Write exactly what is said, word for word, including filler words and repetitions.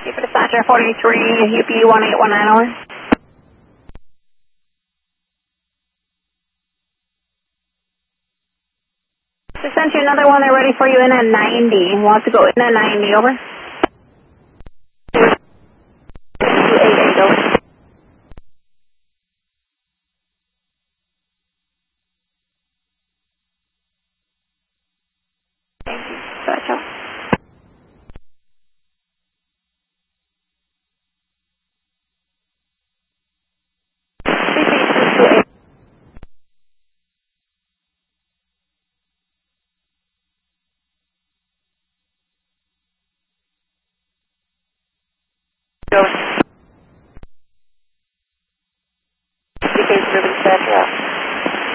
Keep it dispatcher forty-three, U P one eight one nine over. Just sent you another one, they're ready for you in at ninety. We'll have to go in at ninety, over. two eight eight, over. Thank you. Gotcha. Go. C K's moving dispatcher out.